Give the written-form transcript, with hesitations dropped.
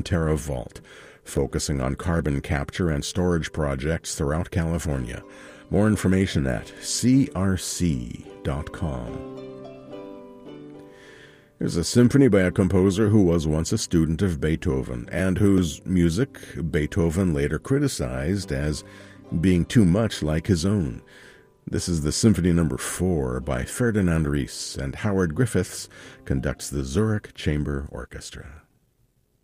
TerraVault, focusing on carbon capture and storage projects throughout California. More information at crc.com. Here's a symphony by a composer who was once a student of Beethoven, and whose music Beethoven later criticized as being too much like his own. This is the Symphony No. 4 by Ferdinand Ries, and Howard Griffiths conducts the Zurich Chamber Orchestra.